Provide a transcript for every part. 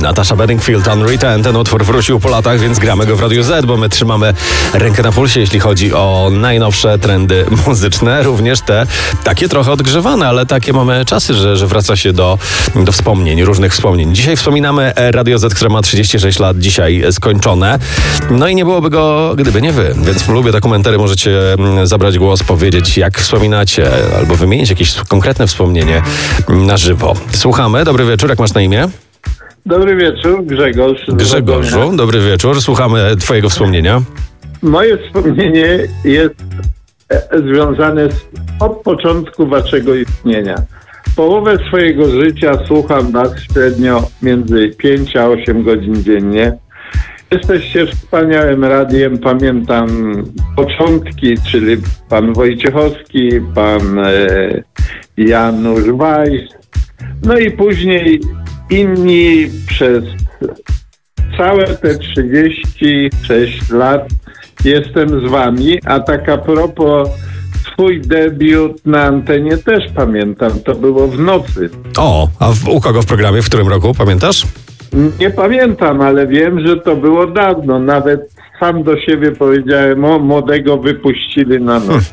Natasha Bedingfield, Unwritten. Ten utwór wrócił po latach, więc gramy go w Radiu Z, bo my trzymamy rękę na pulsie, jeśli chodzi o najnowsze trendy muzyczne. Również te takie trochę odgrzewane, ale takie mamy czasy, że wraca się do wspomnień, różnych wspomnień. Dzisiaj wspominamy Radio Z, które ma 36 lat dzisiaj skończone. No i nie byłoby go, gdyby nie wy. Więc lubię te komentarze, możecie zabrać głos, powiedzieć, jak wspominacie, albo wymienić jakieś konkretne wspomnienie na żywo. Słuchamy. Dobry wieczór, jak masz na imię? Dobry wieczór, Grzegorz. Grzegorzu, dobry wieczór. Słuchamy twojego wspomnienia. Moje wspomnienie jest związane od początku waszego istnienia. Połowę swojego życia słucham was średnio między 5 a 8 godzin dziennie. Jesteście wspaniałym radiem. Pamiętam początki, czyli pan Wojciechowski, pan Janusz Weiss, no i później inni przez całe te 36 lat jestem z wami, a tak a propos swój debiut na antenie też pamiętam, to było w nocy. O, a u kogo w programie, w którym roku, pamiętasz? Nie pamiętam, ale wiem, że to było dawno. Nawet sam do siebie powiedziałem, o, młodego wypuścili na noc.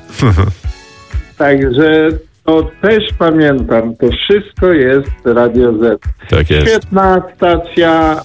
Także to też pamiętam. To wszystko jest Radio Z. Tak jest. Świetna stacja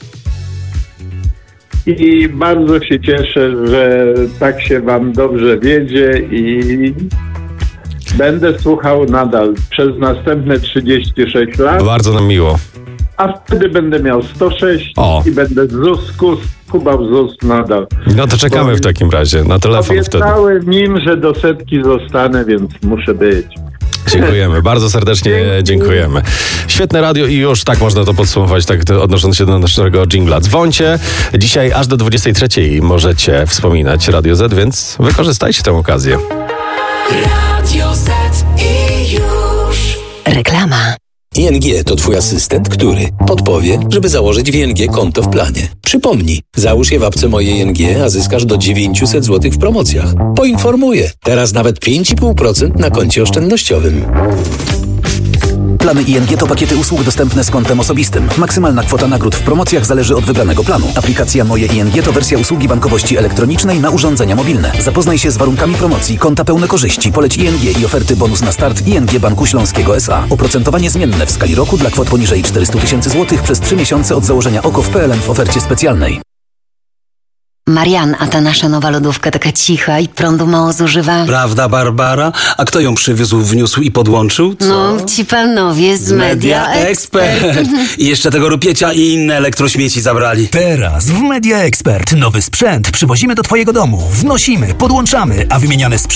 i bardzo się cieszę, że tak się wam dobrze wiedzie i będę słuchał nadal przez następne 36 lat. Bardzo nam miło. A wtedy będę miał 106 i będę z ZUS-ku skubał ZUS nadal. No to czekamy w takim razie na telefon wtedy. Obiecałem im, że do 100 zostanę, więc muszę być. Dziękujemy, bardzo serdecznie dziękujemy. Świetne radio i już tak można to podsumować, tak odnosząc się do naszego dżingla. Dzwońcie, dzisiaj aż do 23 możecie wspominać Radio Z, więc wykorzystajcie tę okazję. Radio Z i już. Reklama. ING to twój asystent, który podpowie, żeby założyć w ING konto w planie. Przypomnij, załóż je w apce Moje ING, a zyskasz do 900 zł w promocjach. Poinformuję, teraz nawet 5,5% na koncie oszczędnościowym. Plany ING to pakiety usług dostępne z kontem osobistym. Maksymalna kwota nagród w promocjach zależy od wybranego planu. Aplikacja Moje ING to wersja usługi bankowości elektronicznej na urządzenia mobilne. Zapoznaj się z warunkami promocji, konta pełne korzyści, poleć ING i oferty bonus na start ING Banku Śląskiego S.A. Oprocentowanie zmienne w skali roku dla kwot poniżej 400 000 zł przez 3 miesiące od założenia OKO w PLN w ofercie specjalnej. Marian, a ta nasza nowa lodówka taka cicha i prądu mało zużywa. Prawda, Barbara? A kto ją przywiózł, wniósł i podłączył? Co? No, ci panowie z Media Expert. I jeszcze tego rupiecia i inne elektrośmieci zabrali. Teraz w Media Expert nowy sprzęt przywozimy do twojego domu, wnosimy, podłączamy, a wymieniane sprzęt